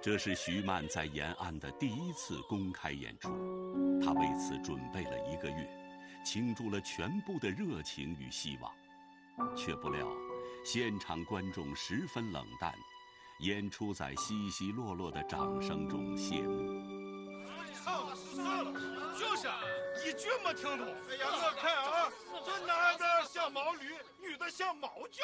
这是徐曼在延安的第一次公开演出，他为此准备了1个月，倾注了全部的热情与希望，却不料现场观众十分冷淡，演出在稀稀落落的掌声中谢幕。 算了，就是一句没听懂。哎呀，我看啊，这男的像毛驴，女的像毛轿。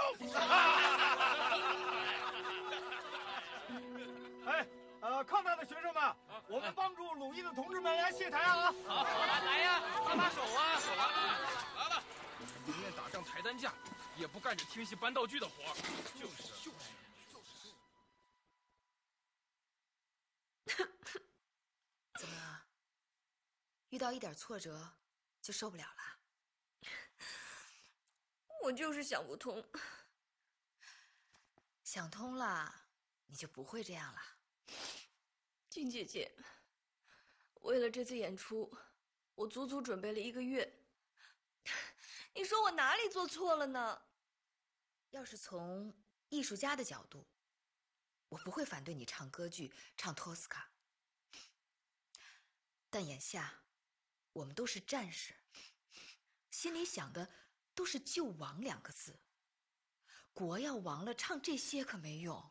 哎，抗战的学生们，我们帮助鲁艺的同志们来卸台啊！ 好，来呀，拉手啊！ 来了，宁愿打仗抬担架，也不干这听戏搬道具的活。就是。 怎么了？遇到一点挫折就受不了了？ 我就是想不通。 想通了，你就不会这样了。 静姐姐，为了这次演出，我足足准备了1个月。你说我哪里做错了呢？ 要是从艺术家的角度，我不会反对你唱歌剧，唱托斯卡。但眼下，我们都是战士，心里想的都是救亡2个字。国要亡了，唱这些可没用。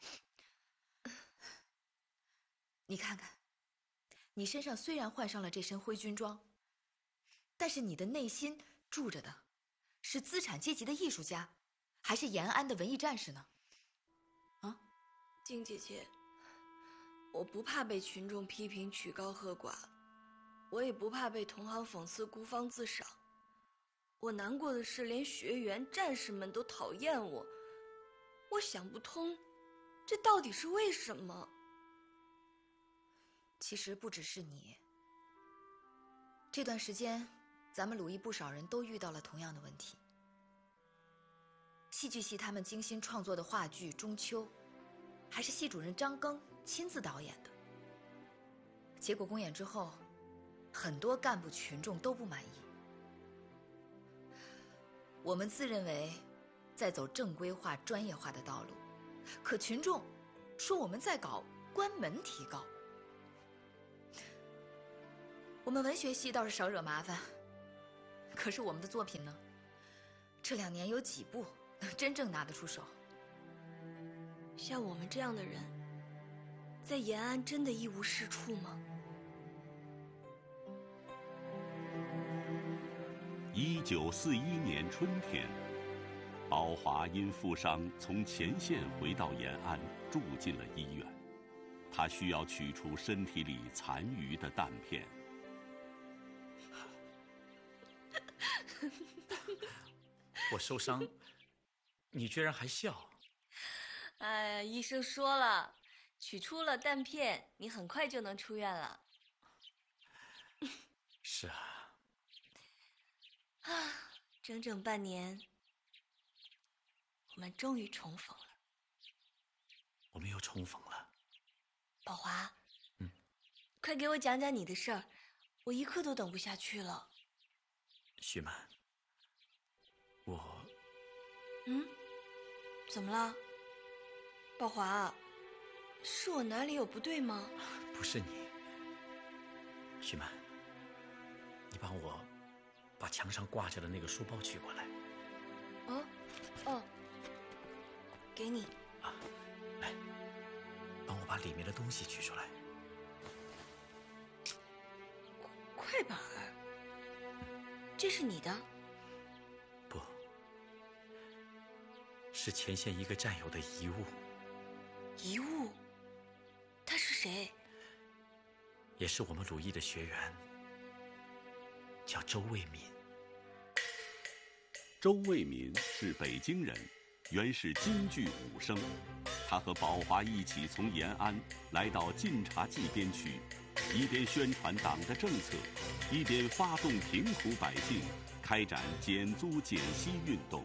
你看看，你身上虽然换上了这身灰军装，但是你的内心住着的是资产阶级的艺术家，还是延安的文艺战士呢？啊， 静姐姐，我不怕被群众批评曲高和寡，我也不怕被同行讽刺孤芳自赏。我难过的是，连学员、战士们都讨厌我。我想不通，这到底是为什么？ 其实不只是你。这段时间，咱们鲁艺不少人都遇到了同样的问题。戏剧系他们精心创作的话剧《中秋》，还是系主任张庚亲自导演的。结果公演之后，很多干部群众都不满意。我们自认为在走正规化、专业化的道路，可群众说我们在搞关门提高。我们文学系倒是少惹麻烦，可是我们的作品呢？这2年有几部能真正拿得出手？ 像我们这样的人，在延安真的一无是处吗 ？1941年春天，宝华因负伤从前线回到延安，住进了医院。他需要取出身体里残余的弹片。 我受伤，你居然还笑？ 哎，医生说了，取出了弹片，你很快就能出院了。 是啊。 整整半年，我们终于重逢了。 我们又重逢了。 宝华，快给我讲讲你的事儿，我一刻都等不下去了。 徐曼， 怎么了？宝华，是我哪里有不对吗？ 不是你，徐曼，你帮我把墙上挂着的那个书包取过来。 给你。 来，帮我把里面的东西取出来。 快板儿，这是你的？ 不，是前线一个战友的遗物。 遗物？他是谁？ 也是我们鲁艺的学员，叫周卫民。 周卫民是北京人，原是京剧武生。他和宝华一起从延安来到晋察冀边区，一边宣传党的政策，一边发动贫苦百姓开展减租减息运动。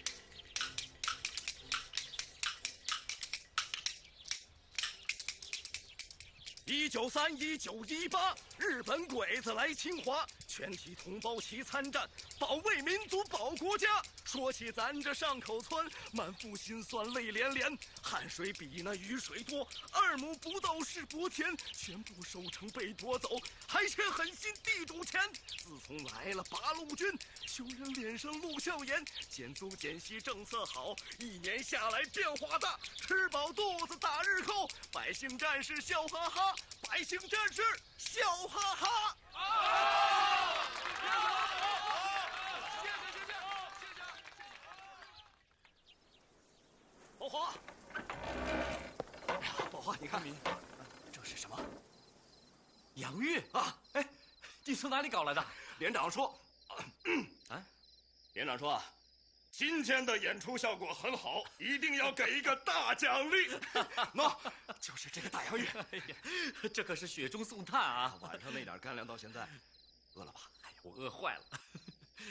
1931、1918，日本鬼子来侵华，全体同胞齐参战，保卫民族，保国家。 说起咱这上口村，满腹心酸泪连连，汗水比那雨水多，2亩不到是薄田，全部收成被夺走，还欠狠心地主钱。自从来了八路军，穷人脸上露笑颜，减租减息政策好，1年下来变化大，吃饱肚子大日寇，百姓战士笑哈哈，百姓战士笑哈哈。宝华，哎呀，宝华，你看，这是什么？ 洋芋啊！哎，你从哪里搞来的？ 连长说，连长说啊，今天的演出效果很好，一定要给一个大奖励。喏，就是这个大洋芋。 哎呀，这可是雪中送炭啊！ 晚上那点干粮到现在，饿了吧？ 哎呀，我饿坏了。